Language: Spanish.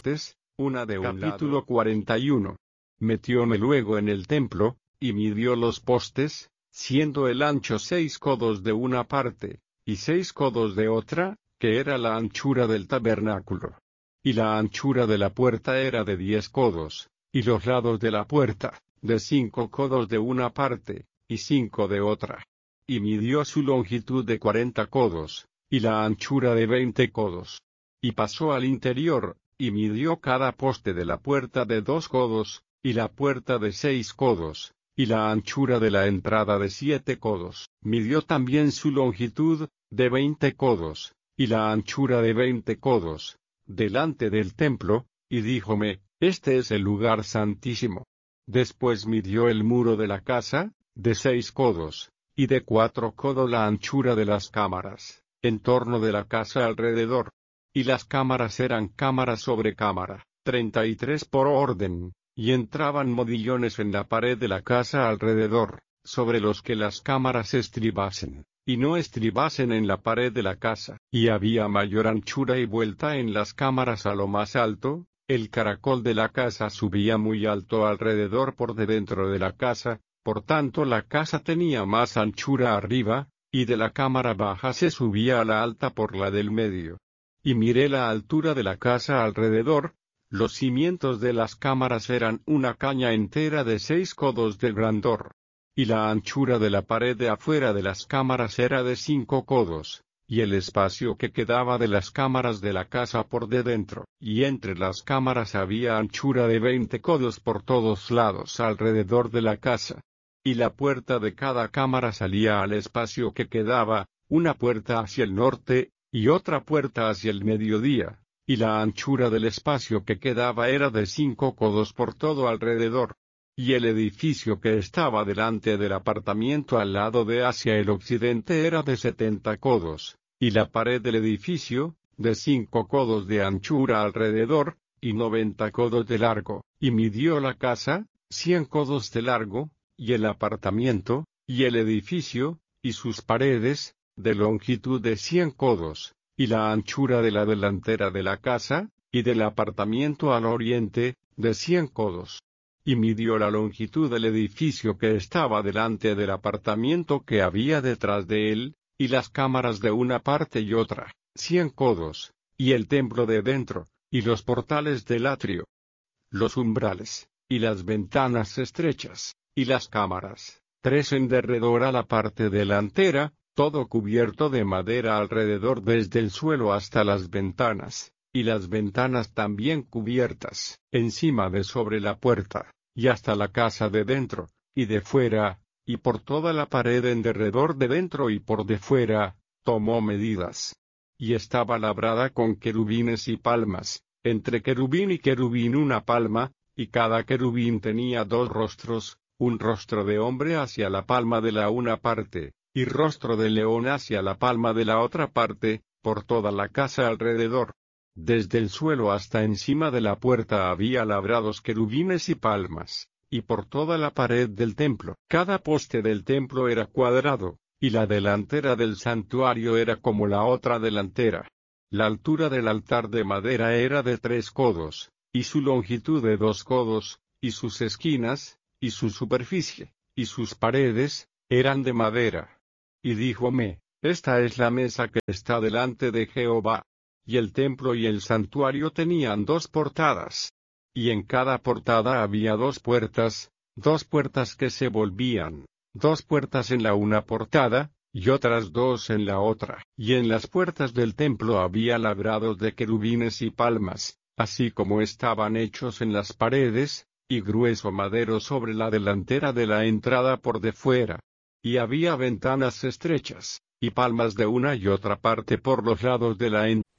postes, una de un lado. Capítulo 41. Metióme luego en el templo, y midió los postes, siendo el ancho 6 codos de una parte, y 6 codos de otra, que era la anchura del tabernáculo. Y la anchura de la puerta era de 10 codos, y los lados de la puerta, de 5 codos de una parte, y 5 de otra. Y midió su longitud de 40 codos, y la anchura de 20 codos. Y pasó al interior, y midió cada poste de la puerta de 2 codos, y la puerta de 6 codos, y la anchura de la entrada de 7 codos. Midió también su longitud, de 20 codos, y la anchura de 20 codos, delante del templo, y díjome, este es el lugar santísimo. Después midió el muro de la casa, de 6 codos, y de 4 codos la anchura de las cámaras, en torno de la casa alrededor. Y las cámaras eran cámara sobre cámara, 33 por orden, y entraban modillones en la pared de la casa alrededor, sobre los que las cámaras estribasen, y no estribasen en la pared de la casa. Y había mayor anchura y vuelta en las cámaras a lo más alto, el caracol de la casa subía muy alto alrededor por de dentro de la casa, por tanto la casa tenía más anchura arriba, y de la cámara baja se subía a la alta por la del medio. Y miré la altura de la casa alrededor, los cimientos de las cámaras eran una caña entera de 6 codos de grandor. Y la anchura de la pared de afuera de las cámaras era de 5 codos, y el espacio que quedaba de las cámaras de la casa por de dentro, y entre las cámaras había anchura de 20 codos por todos lados alrededor de la casa. Y la puerta de cada cámara salía al espacio que quedaba, una puerta hacia el norte, y otra puerta hacia el mediodía, y la anchura del espacio que quedaba era de 5 codos por todo alrededor. Y el edificio que estaba delante del apartamiento al lado de hacia el occidente era de 70 codos, y la pared del edificio, de 5 codos de anchura alrededor, y 90 codos de largo, y midió la casa, 100 codos de largo, y el apartamiento, y el edificio, y sus paredes, de longitud de 100 codos, y la anchura de la delantera de la casa, y del apartamiento al oriente, de 100 codos. Y midió la longitud del edificio que estaba delante del apartamiento que había detrás de él, y las cámaras de una parte y otra, 100 codos, y el templo de dentro, y los portales del atrio, los umbrales, y las ventanas estrechas, y las cámaras, 3 en derredor a la parte delantera, todo cubierto de madera alrededor desde el suelo hasta las ventanas, y las ventanas también cubiertas, encima de sobre la puerta, y hasta la casa de dentro, y de fuera, y por toda la pared en derredor de dentro y por de fuera, tomó medidas. Y estaba labrada con querubines y palmas, entre querubín y querubín una palma, y cada querubín tenía 2 rostros, un rostro de hombre hacia la palma de la una parte, y rostro de león hacia la palma de la otra parte, por toda la casa alrededor. Desde el suelo hasta encima de la puerta había labrados querubines y palmas, y por toda la pared del templo. Cada poste del templo era cuadrado, y la delantera del santuario era como la otra delantera. La altura del altar de madera era de 3 codos, y su longitud de 2 codos, y sus esquinas, y su superficie, y sus paredes, eran de madera. Y díjome, esta es la mesa que está delante de Jehová. Y el templo y el santuario tenían 2 portadas. Y en cada portada había 2 puertas que se volvían, 2 puertas en la una portada, y otras 2 en la otra. Y en las puertas del templo había labrados de querubines y palmas, así como estaban hechos en las paredes, y grueso madero sobre la delantera de la entrada por de fuera. Y había ventanas estrechas, y palmas de una y otra parte por los lados de la entrada.